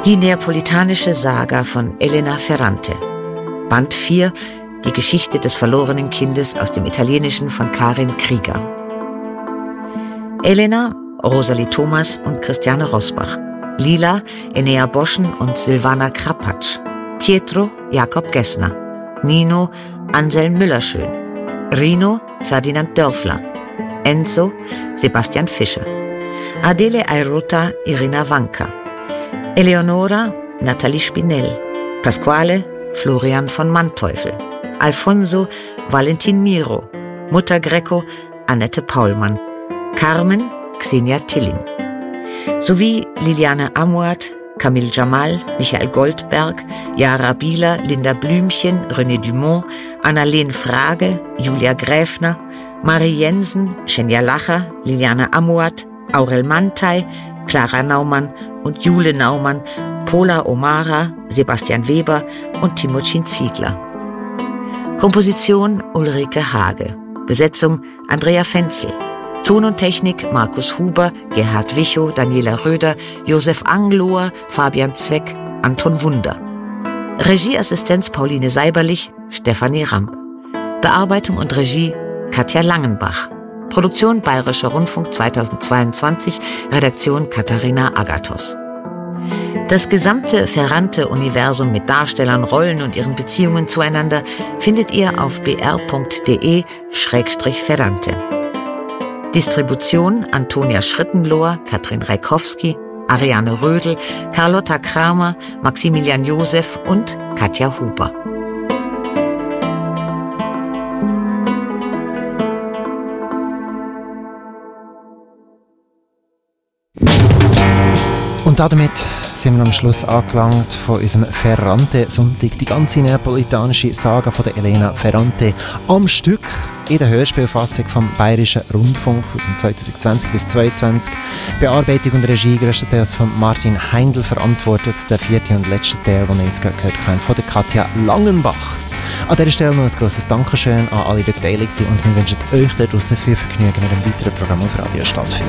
Die neapolitanische Saga von Elena Ferrante. Band 4, die Geschichte des verlorenen Kindes aus dem Italienischen von Karin Krieger. Elena, Rosalie Thomas und Christiane Rosbach. Lila, Enea Boschen und Silvana Krapatsch. Pietro, Jakob Gessner. Nino, Anselm Müllerschön. Rino, Ferdinand Dörfler. Enzo, Sebastian Fischer. Adele Airota, Irina Wanka. Eleonora, Nathalie Spinell. Pasquale, Florian von Manteuffel. Alfonso, Valentin Miro. Mutter Greco, Annette Paulmann. Carmen, Xenia Tilling. Sowie Liliane Amuat, Camille Jamal, Michael Goldberg, Jara Bieler, Linda Blümchen, René Dumont, Annalene Frage, Julia Gräfner, Marie Jensen, Schenja Lacher, Liliane Amuat, Aurel Mantei, Clara Naumann und Jule Naumann, Pola Omara, Sebastian Weber und Timothin Ziegler. Komposition Ulrike Hage. Besetzung Andrea Fenzel. Ton und Technik Markus Huber, Gerhard Wichow, Daniela Röder, Josef Anglohr, Fabian Zweck, Anton Wunder. Regieassistenz Pauline Seiberlich, Stefanie Ramp. Bearbeitung und Regie Katja Langenbach. Produktion Bayerischer Rundfunk 2022, Redaktion Katharina Agathos. Das gesamte Ferrante-Universum mit Darstellern, Rollen und ihren Beziehungen zueinander findet ihr auf br.de/Ferrante. Distribution Antonia Schrittenlohr, Katrin Reikowski, Ariane Rödel, Carlotta Kramer, Maximilian Josef und Katja Huber. Und damit sind wir am Schluss angelangt von unserem Ferrante-Sonntag. Die ganze neapolitanische Saga von der Elena Ferrante am Stück in der Hörspielfassung vom Bayerischen Rundfunk aus dem 2020 bis 2022. Bearbeitung und Regie größtenteils von Martin Heindl verantwortet. Der vierte und letzte Teil, den ihr jetzt gehört habt, von der Katja Langenbach. An dieser Stelle noch ein grosses Dankeschön an alle Beteiligten und wir wünschen euch da draussen viel Vergnügen mit dem weiteren Programm auf Radio Stadtfilm.